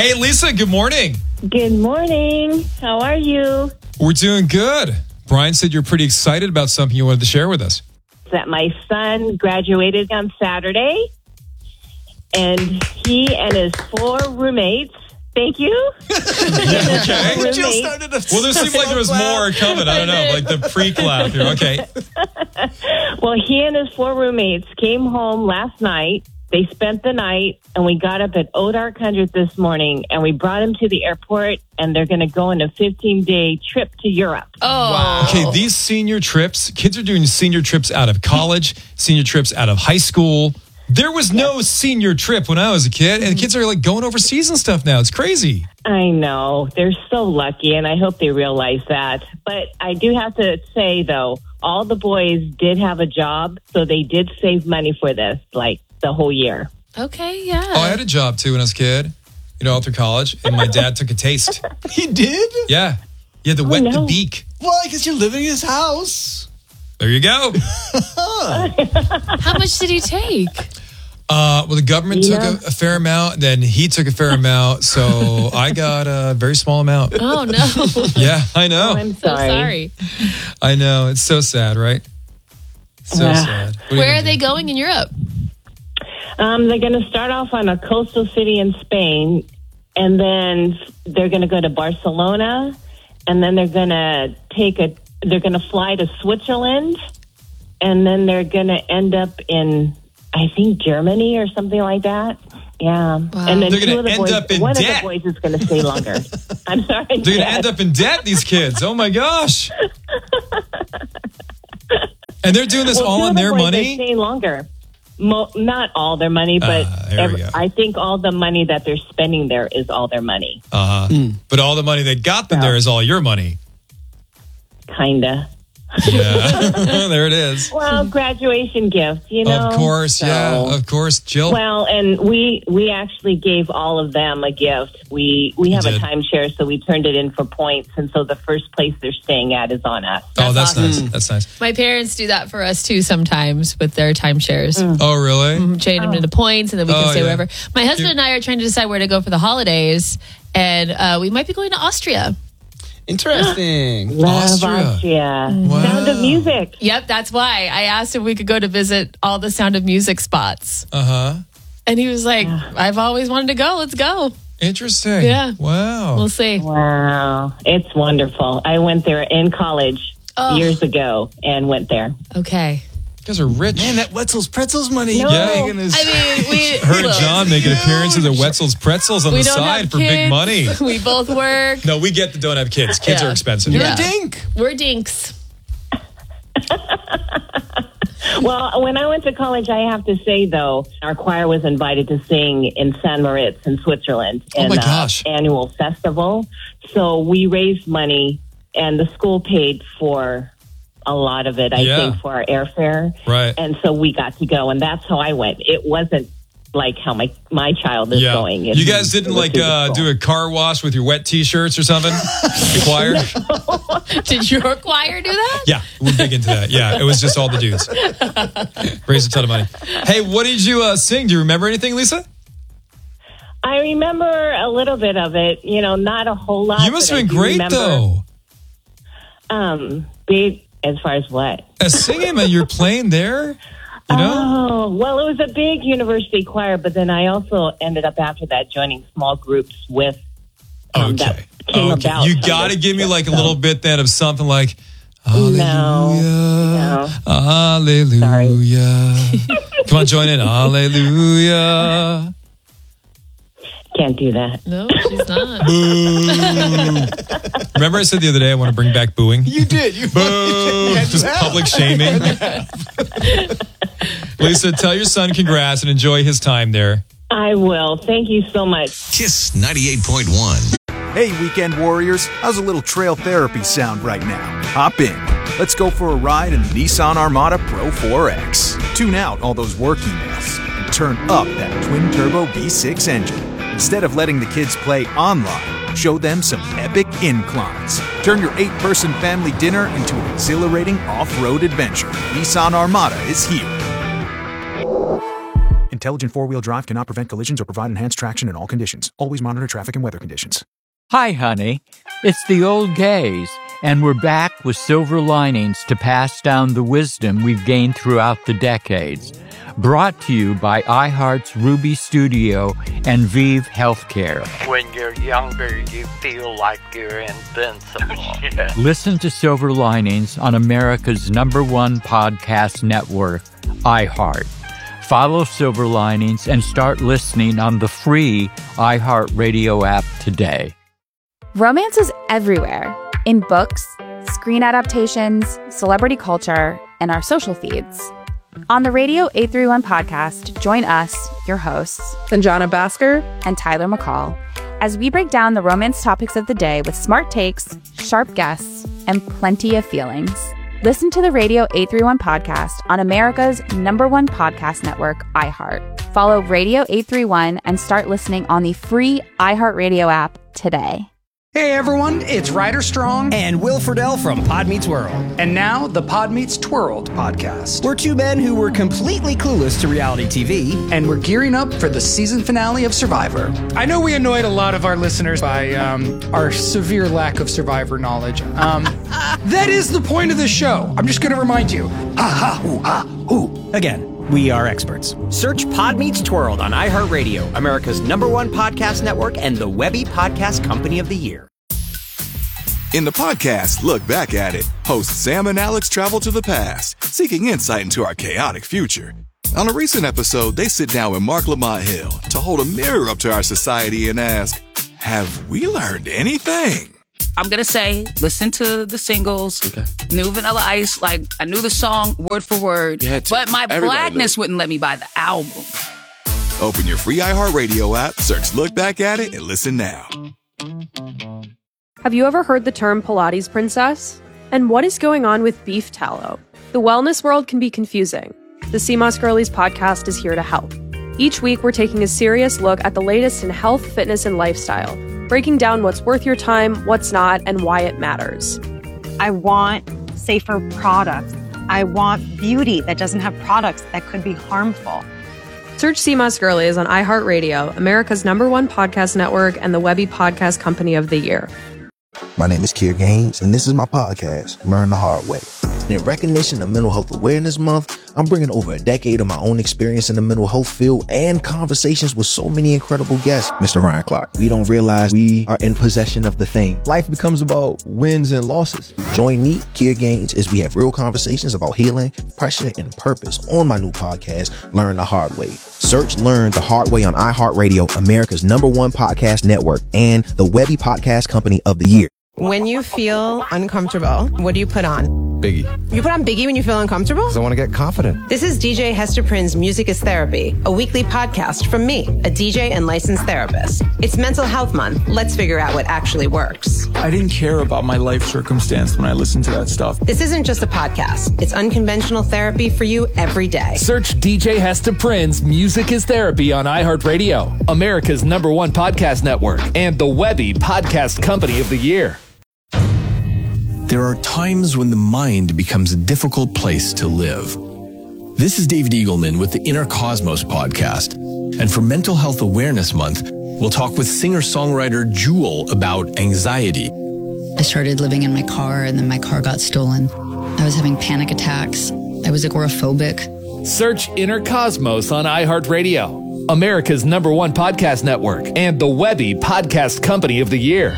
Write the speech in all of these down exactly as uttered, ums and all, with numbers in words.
Hey, Lisa, good morning. Good morning. How are you? We're doing good. Brian said you're pretty excited about something you wanted to share with us. That my son graduated on Saturday, and he and his four roommates. Thank you. Okay. Roommates. Jill started a Well, there seemed like there was more coming. I don't know, like the pre-clap here. Okay. Well, he and his four roommates came home last night. They spent the night, and we got up at Odark one hundred this morning, and we brought them to the airport, and they're going to go on a fifteen-day trip to Europe. Oh, wow. Okay, these senior trips, kids are doing senior trips out of college, senior trips out of high school. There was no senior trip when I was a kid, and kids are like going overseas and stuff now. It's crazy. I know. They're so lucky, and I hope they realize that. But I do have to say, though, all the boys did have a job, so they did save money for this, like, the whole year. Okay, yeah. Oh, I had a job, too, when I was a kid, you know, all through college, and my dad took a taste. He did? Yeah. You had to Oh, wet the no. beak. Well, because you're living in his house. There you go. How much did he take? Uh, well, the government Yeah. took a, a fair amount, then he took a fair amount, so I got a very small amount. Oh, no. Yeah, I know. I'm So sorry. sorry. I know. It's so sad, right? So Yeah. sad. What you Where gonna are they do? going in Europe? Um, they're going to start off on a coastal city in Spain, and then they're going to go to Barcelona, and then they're going to take a, they're going to fly to Switzerland, and then they're going to end up in, I think, Germany or something like that. Yeah. And then They're two gonna of the end boys, up in one debt. of the boys is going to stay longer. I'm sorry. They're going to Yes. end up in debt, these kids. Oh, my gosh. And they're doing this Well, all two on of the their boys are money? staying longer. Mo- not all their money, but Ah, there we every- go. I think all the money that they're spending there is all their money. Uh-huh. But all the money they got them there is all your money. Kinda. Yeah. There it is. Well, graduation gift, you know. Of course, So- yeah. Of course, Jill. Well, and we we actually gave all of them a gift. We we You have a did. timeshare, so we turned it in for points, and so the first place they're staying at is on us. oh, that's awesome. nice. That's nice. My parents do that for us, too, sometimes with their timeshares. Oh, really? Chain them into points, and then we can Oh, stay yeah. wherever. My husband and I are trying to decide where to go for the holidays, and uh, we might be going to Austria. Interesting. Love Austria. Austria. Wow. Sound of music. Yep, that's why. I asked if we could go to visit all the Sound of Music spots. Uh-huh. And he was like, I've always wanted to go. Let's go. Interesting. Yeah. Wow. We'll see. Wow, it's wonderful. I went there in college Oh. years ago and went there. Okay. You guys are rich. Man, that Wetzel's Pretzels money No. you're Yeah. making is... I mean, we... Her and look, John make an appearance of the Wetzel's Pretzels on we the don't side have for kids. big money. We both work. No, we get the don't have kids. Kids Yeah. are expensive. You're Yeah. a dink. We're dinks. Well, when I went to college, I have to say, though, our choir was invited to sing in San Moritz in Switzerland Oh, in my an gosh. annual festival. So we raised money, and the school paid for a lot of it, I Yeah. think, for our airfare. Right. And so we got to go, and that's how I went. It wasn't like how my, my child is Yeah. going. You guys didn't It was like through the uh, school. do a car wash with your wet t-shirts or something? The choir? Did your choir do that? Yeah, we're big into that. Yeah, it was just all the dudes. Raised a ton of money. Hey, what did you uh, sing? Do you remember anything, Lisa? I remember a little bit of it, you know, not a whole lot. You must but have I been do great, remember, though. Um, big, as far as what? As singing, and you're playing there, you know? Oh, well, it was a big university choir, but then I also ended up after that joining small groups with um, Okay. that came Okay. about. You from got to this give me trip, like a so- little bit then of something like, No, Hallelujah. no. Hallelujah. Come on, join in. Hallelujah. Can't do that. No, she's not. Boo. Remember I said the other day I want to bring back booing? You did. You Boo. Just public shaming. Lisa, tell your son congrats and enjoy his time there. I will. Thank you so much. Kiss ninety-eight point one. Hey, weekend warriors, how's a little trail therapy sound right now? Hop in. Let's go for a ride in the Nissan Armada Pro four X. Tune out all those work emails and turn up that twin-turbo V six engine. Instead of letting the kids play online, show them some epic inclines. Turn your eight-person family dinner into an exhilarating off-road adventure. Nissan Armada is here. In Intelligent four-wheel drive cannot prevent collisions or provide enhanced traction in all conditions. Always monitor traffic and weather conditions. Hi, honey. It's the old gays, and we're back with silver linings to pass down the wisdom we've gained throughout the decades. Brought to you by iHeart's Ruby Studio and Vive Healthcare. When you're younger, you feel like you're invincible. Yeah. Listen to Silver Linings on America's number one podcast network, iHeart. Follow Silver Linings and start listening on the free iHeartRadio app today. Romance is everywhere, in books, screen adaptations, celebrity culture, and our social feeds. On the Radio eight thirty-one podcast, join us, your hosts, Sanjana Bhaskar and Tyler McCall, as we break down the romance topics of the day with smart takes, sharp guests, and plenty of feelings. Listen to the Radio eight thirty-one podcast on America's number one podcast network, iHeart. Follow Radio eight thirty-one and start listening on the free iHeartRadio app today. Hey everyone, it's Ryder Strong and Will Friedle from Pod Meets World. And now, the Pod Meets Twirled podcast. We're two men who were completely clueless to reality T V. And we're gearing up for the season finale of Survivor. I know we annoyed a lot of our listeners by um, our severe lack of Survivor knowledge. Um, that is the point of this show. I'm just going to remind you. Ha ha hoo ha hoo. Again. We are experts. Search Pod Meets Twirled on iHeartRadio, America's number one podcast network and the Webby Podcast Company of the Year. In the podcast, Look Back at It, hosts Sam and Alex travel to the past, seeking insight into our chaotic future. On a recent episode, they sit down with Mark Lamont Hill to hold a mirror up to our society and ask, have we learned anything? I'm going to say, listen to the singles, okay. New Vanilla Ice, like, I knew the song word for word, but my blackness wouldn't let me buy the album. Open your free iHeartRadio app, search Look Back at It, and listen now. Have you ever heard the term Pilates princess? And what is going on with beef tallow? The wellness world can be confusing. The C M O S Girlies podcast is here to help. Each week, we're taking a serious look at the latest in health, fitness, and lifestyle, breaking down what's worth your time, what's not, and why it matters. I want safer products. I want beauty that doesn't have products that could be harmful. Search C M O S Girlies on iHeartRadio, America's number one podcast network and the Webby Podcast Company of the Year. My name is Kier Gaines, and this is my podcast, Learn the Hard Way. In recognition of Mental Health Awareness Month, I'm bringing over a decade of my own experience in the mental health field and conversations with so many incredible guests. Mister Ryan Clark, we don't realize we are in possession of the thing. Life becomes about wins and losses. Join me, Kier Gaines, as we have real conversations about healing, pressure, and purpose on my new podcast, Learn the Hard Way. Search Learn the Hard Way on iHeartRadio, America's number one podcast network, and the Webby Podcast Company of the Year. When you feel uncomfortable, what do you put on? Biggie. You put on Biggie when you feel uncomfortable? Because I want to get confident. This is D J Hester Prynne's Music is Therapy, a weekly podcast from me, a D J and licensed therapist. It's Mental Health Month. Let's figure out what actually works. I didn't care about my life circumstance when I listened to that stuff. This isn't just a podcast. It's unconventional therapy for you every day. Search D J Hester Prynne's Music is Therapy on iHeartRadio, America's number one podcast network, and the Webby Podcast Company of the Year. There are times when the mind becomes a difficult place to live. This is David Eagleman with the Inner Cosmos podcast. And for Mental Health Awareness Month, we'll talk with singer-songwriter Jewel about anxiety. I started living in my car, and then my car got stolen. I was having panic attacks. I was agoraphobic. Search Inner Cosmos on iHeartRadio, America's number one podcast network, and the Webby Podcast Company of the Year.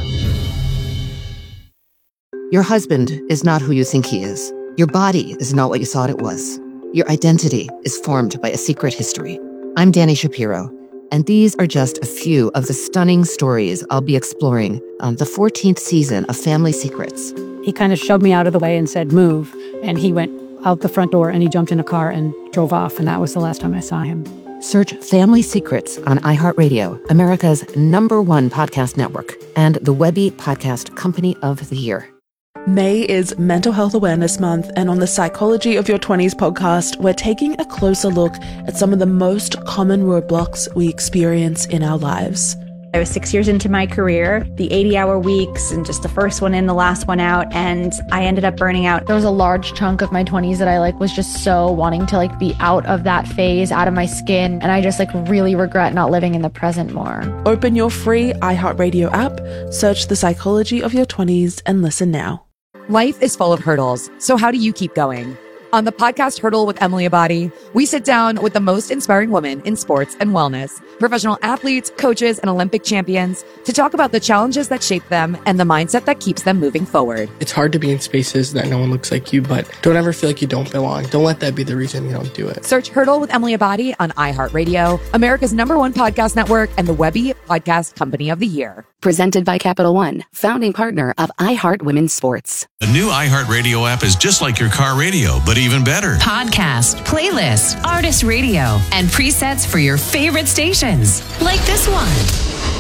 Your husband is not who you think he is. Your body is not what you thought it was. Your identity is formed by a secret history. I'm Danny Shapiro, and these are just a few of the stunning stories I'll be exploring on the fourteenth season of Family Secrets. He kind of shoved me out of the way and said, move. And he went out the front door and he jumped in a car and drove off. And that was the last time I saw him. Search Family Secrets on iHeartRadio, America's number one podcast network, and the Webby Podcast Company of the Year. May is Mental Health Awareness Month, and on the Psychology of Your twenties podcast, we're taking a closer look at some of the most common roadblocks we experience in our lives. I was six years into my career, the eighty hour weeks and just the first one in, the last one out. And I ended up burning out. There was a large chunk of my twenties that I like was just so wanting to like be out of that phase, out of my skin. And I just like really regret not living in the present more. Open your free iHeartRadio app, search The Psychology of Your twenties, and listen now. Life is full of hurdles, so how do you keep going? On the podcast Hurdle with Emily Abadi, we sit down with the most inspiring women in sports and wellness, professional athletes, coaches, and Olympic champions to talk about the challenges that shape them and the mindset that keeps them moving forward. It's hard to be in spaces that no one looks like you, but don't ever feel like you don't belong. Don't let that be the reason you don't do it. Search Hurdle with Emily Abadi on iHeartRadio, America's number one podcast network, and the Webby Podcast Company of the Year. Presented by Capital One, founding partner of iHeart Women's Sports. The new iHeartRadio app is just like your car radio, but even better. Podcast, playlist, artist radio, and presets for your favorite stations. Like this one.